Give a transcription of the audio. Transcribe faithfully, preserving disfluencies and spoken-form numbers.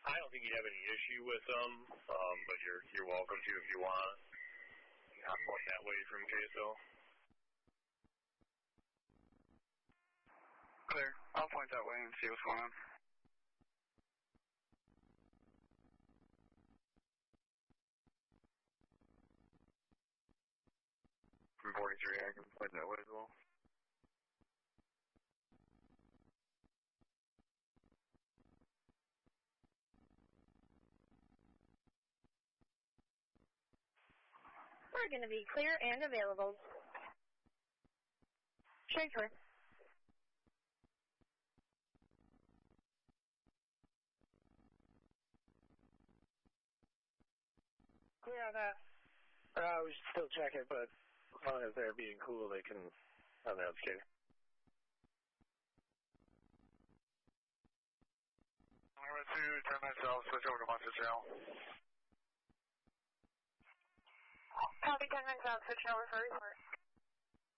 I don't think you'd have any issue with them, um, but you're you're welcome to if you want. Not going that way from K S L. Clear. I'll point that way and see what's going on. From forty-three, I can point that way as well. We're going to be clear and available. Straight clear. Clear on that. Uh, we should still check it, but as long as they're being cool, they can on the outscape. Number two, ten nine south, switch over to Monster Channel. Copy ten nine south, switching over for report.